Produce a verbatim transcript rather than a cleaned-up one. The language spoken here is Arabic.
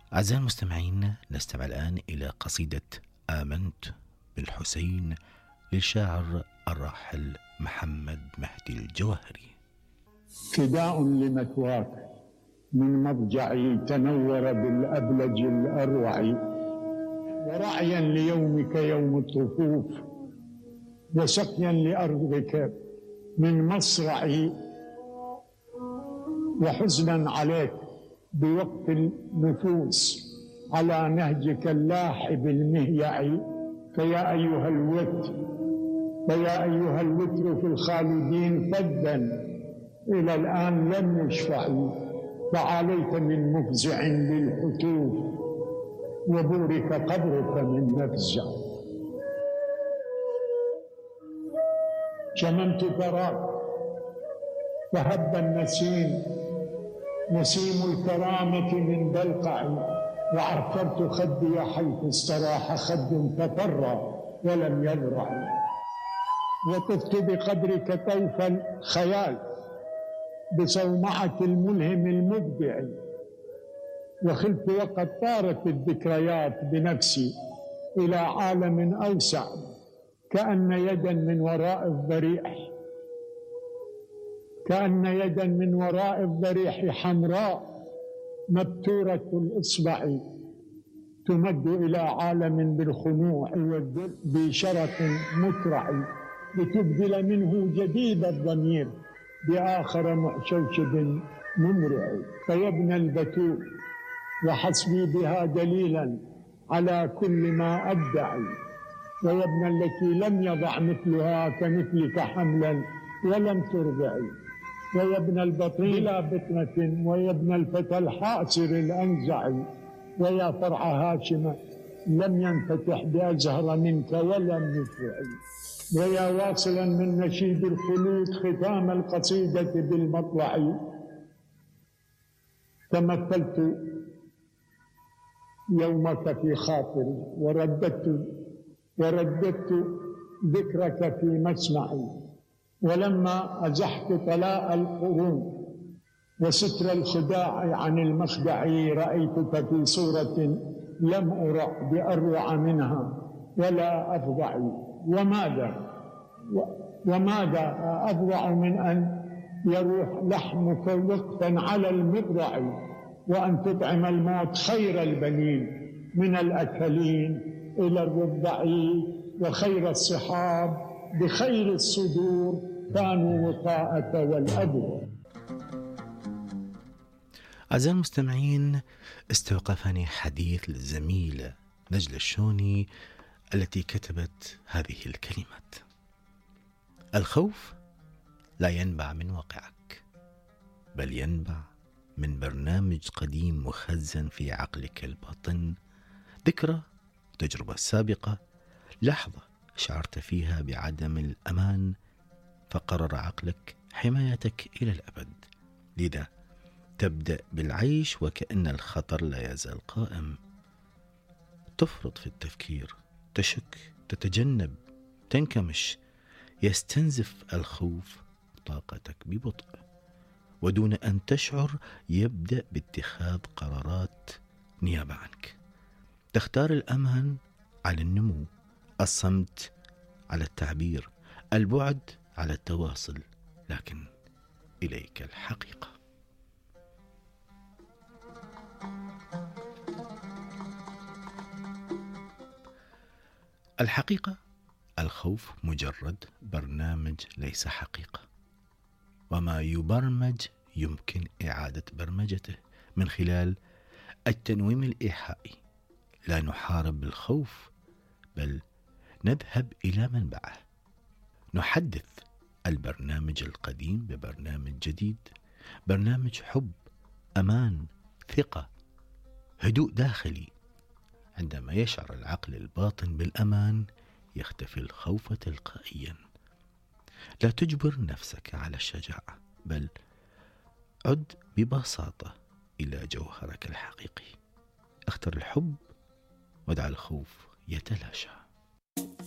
أعزائي المستمعين، نستمع الآن إلى قصيدة آمنت بالحسين للشاعر الراحل محمد مهدي الجواهري. فداء لمثواك من مضجعي تنور بالأبلج الأروع، ورعيا ليومك يوم الطفوف، وسقيا لأرضك من مصرعي، وحزنا عليك بوقت النفوس على نهجك اللاحب المهيع. فيا أيها الوتر فيا أيها الوتر في الخالدين فدا إلى الآن لم يشفع، فعليك من مفزع للحتوف وبورك قبرك من مفزع. شممت ثراك فهب النسيم نسيم الكرامة من بلقع، وعرفرت خدي حيث استراح خد تفرى ولم يذرع، وطفت بقدرك طوف الخيال بصومعة الملهم المبدع، وخلت وقد طارت الذكريات بنفسي إلى عالم أوسع، كأن يدا من وراء الضريح كأن يدا من وراء الضريح حمراء مبتورة الإصبع تمد إلى عالم بالخنوع والذل بشرف مترع، لتبدل منه جديد الضمير بآخر معشوشب ممرع. فيا ابن البتول وحسبي بها دليلا على كل ما أدعي، ويا ابن التي لم يضع مثلها كمثلك حملا ولم ترضعي، ويا ابن البطين بلا بطنة، ويا ابن الفتى الحاسر الأنزع، ويا فرع هاشم لم ينفتح بأزهر منك ولم يفرع، ويا واصلا من نشيد الخلود ختام القصيدة بالمطلع. تمثلت يومك في خاطري ورددت ورددت ذكرك في مسمعي، ولما أزحت طلاء القرون وستر الخداع عن المخدع رأيتك في صورة لم أرى بأروع منها ولا أفضع. وماذا وماذا أفضع من أن يروح لحمك وقفا على المذرع، وأن تطعم الموت خير البنين من الأكلين إلى الرضع، وخير الصحاب بخير الصدور كانوا وطاءة والأبر. أعزائي المستمعين، استوقفني حديث الزميلة نجلة الشوني التي كتبت هذه الكلمات: الخوف لا ينبع من واقعك، بل ينبع من برنامج قديم مخزن في عقلك الباطن، ذكرى تجربة سابقة، لحظة شعرت فيها بعدم الأمان فقرر عقلك حمايتك إلى الأبد. لذا تبدأ بالعيش وكأن الخطر لا يزال قائم، تفرط في التفكير، تشك، تتجنب، تنكمش. يستنزف الخوف طاقتك ببطء، ودون أن تشعر يبدأ باتخاذ قرارات نيابة عنك. تختار الأمان على النمو، الصمت على التعبير، البعد على التواصل، لكن إليك الحقيقة. الحقيقة: الخوف مجرد برنامج ليس حقيقة، وما يبرمج يمكن إعادة برمجته من خلال التنويم الإيحائي. لا نحارب بالخوف، بل نذهب إلى منبعه. نحدث البرنامج القديم ببرنامج جديد، برنامج حب، أمان، ثقة، هدوء داخلي. عندما يشعر العقل الباطن بالأمان يختفي الخوف تلقائيا. لا تجبر نفسك على الشجاعة، بل عد ببساطة إلى جوهرك الحقيقي. اختر الحب ودع الخوف يتلاشى.